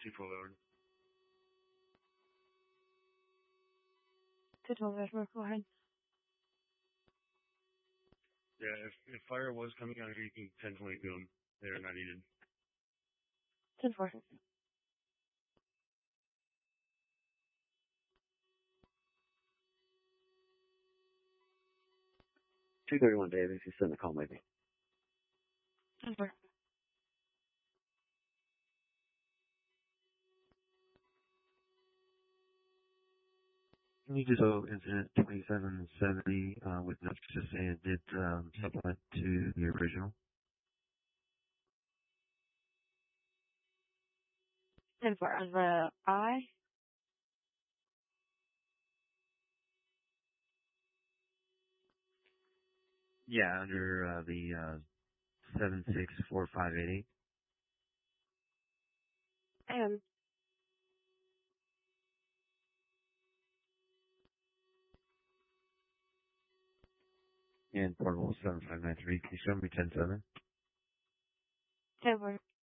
2-4 Lord. 2-12 Edward, go ahead. Yeah, if fire was coming out here, you can 10-20 to them. They're not needed. 10-4. 231 Davis, you send the call maybe. 10-4. Can you just go incident 2770 with notes just saying it did supplement to the original? 10-4 on the I. Yeah, under the 764588. And And portable 7593. Can you show me 10-7? 10-4.